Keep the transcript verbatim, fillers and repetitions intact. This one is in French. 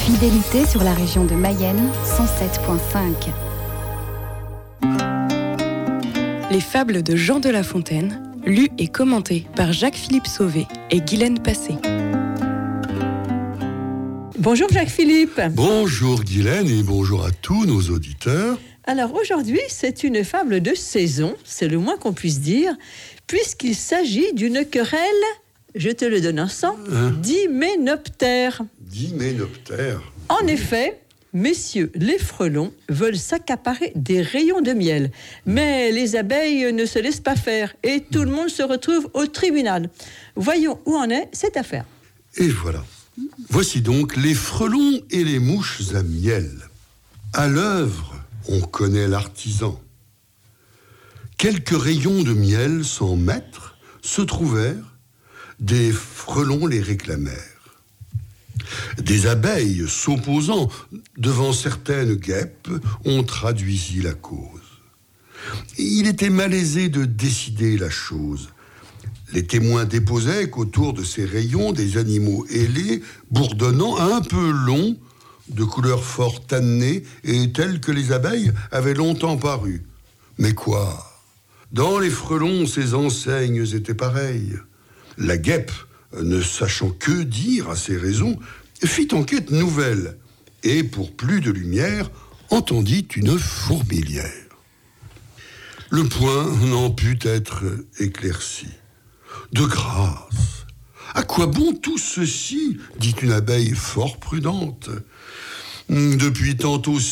Fidélité sur la région de Mayenne, cent sept virgule cinq. Les fables de Jean de La Fontaine, lues et commentées par Jacques-Philippe Sauvé et Guylaine Passé. Bonjour Jacques-Philippe. Bonjour Guylaine et bonjour à tous nos auditeurs. Alors aujourd'hui, c'est une fable de saison, c'est le moins qu'on puisse dire, puisqu'il s'agit d'une querelle, je te le donne en sang, hein? d'hyménoptères. D'hyménoptères. En effet, messieurs les frelons veulent s'accaparer des rayons de miel, mais les abeilles ne se laissent pas faire et tout le monde se retrouve au tribunal. Voyons où en est cette affaire. Et voilà. Voici donc les frelons et les mouches à miel. À l'œuvre, on connaît l'artisan. Quelques rayons de miel sans maître se trouvèrent, des frelons les réclamèrent. Des abeilles s'opposant devant certaines guêpes, on traduisit la cause. Il était malaisé de décider la chose. Les témoins déposaient qu'autour de ces rayons, des animaux ailés, bourdonnant, un peu longs, de couleur fort tannée et tels que les abeilles avaient longtemps paru. Mais quoi ? Dans les frelons, ces enseignes étaient pareilles. La guêpe, ne sachant que dire à ces raisons, fit enquête nouvelle et, pour plus de lumière, entendit une fourmilière. Le point n'en put être éclairci. De grâce, à quoi bon tout ceci ? Dit une abeille fort prudente. Depuis tantôt